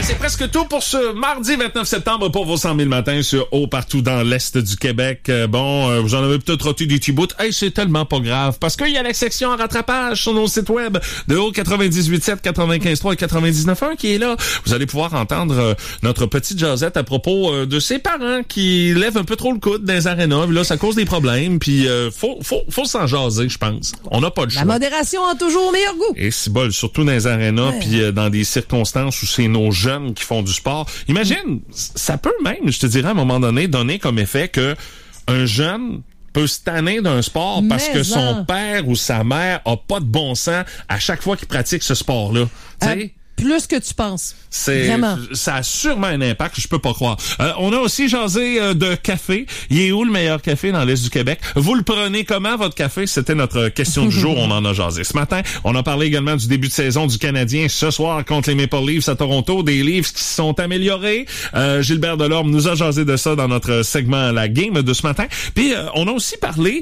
C'est presque tout pour ce mardi 29 septembre pour vos 100 000 matins sur Haut partout dans l'Est du Québec. Vous en avez peut-être roté des petits bouts. Hey, c'est tellement pas grave parce qu'il y a la section en rattrapage sur nos sites web de Haut 98.7, 95.3 et 99.1 qui est là. Vous allez pouvoir entendre notre petite jasette à propos de ses parents qui lèvent un peu trop le coude dans les arénas. Là, ça cause des problèmes. Puis faut s'en jaser, je pense. On n'a pas de choix. La modération a toujours meilleur goût. Et c'est bol, surtout dans les arénas, puis dans des circonstances où c'est nos jeunes qui font du sport. Imagine, ça peut même, je te dirais, à un moment donné, donner comme effet que un jeune peut se tanner d'un sport parce que son père ou sa mère a pas de bon sens à chaque fois qu'il pratique ce sport-là. Tu sais? Plus que tu penses. Vraiment. Ça a sûrement un impact, je peux pas croire. On a aussi jasé de café. Il est où le meilleur café dans l'Est du Québec? Vous le prenez comment, votre café? C'était notre question du jour. On en a jasé ce matin. On a parlé également du début de saison du Canadien ce soir contre les Maple Leafs à Toronto. Des Leafs qui se sont améliorés. Gilbert Delorme nous a jasé de ça dans notre segment La Game de ce matin. Puis, on a aussi parlé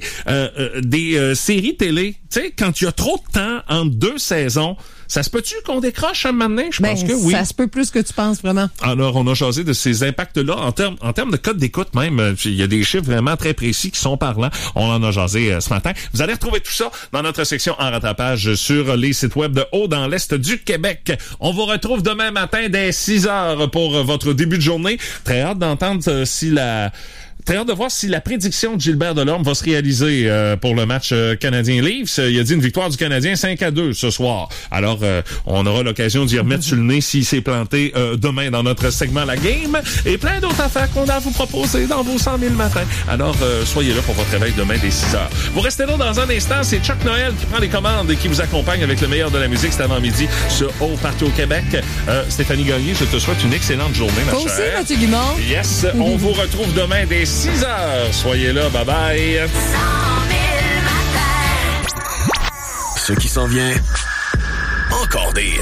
des séries télé. Tu sais, quand il y a trop de temps entre deux saisons, ça se peut-tu qu'on décroche un moment donné? Je pense que oui. Ça se peut plus que tu penses, vraiment. Alors, on a jasé de ces impacts-là en termes de code d'écoute même. Il y a des chiffres vraiment très précis qui sont parlants. On en a jasé ce matin. Vous allez retrouver tout ça dans notre section en rattrapage sur les sites web de Haut dans l'Est du Québec. On vous retrouve demain matin dès 6 heures pour votre début de journée. Très hâte d'entendre Très hâte de voir si la prédiction de Gilbert Delorme va se réaliser pour le match Canadien-Leafs. Il a dit une victoire du Canadien 5-2 ce soir. Alors, on aura l'occasion d'y remettre sur le nez s'il s'est planté demain dans notre segment La Game. Et plein d'autres affaires qu'on a à vous proposer dans vos 100 000 matins. Alors, soyez là pour votre réveil demain dès 6 heures. Vous restez là dans un instant. C'est Chuck Noël qui prend les commandes et qui vous accompagne avec le meilleur de la musique cet avant-midi sur Haut partout au Québec. Stéphanie Gagné, je te souhaite une excellente journée, ma chère. Toi aussi, Mathieu Guimond. Yes, on vous retrouve demain dès 6 heures. Soyez là, bye bye. 100 000 matins. Ce qui s'en vient, encore des hits.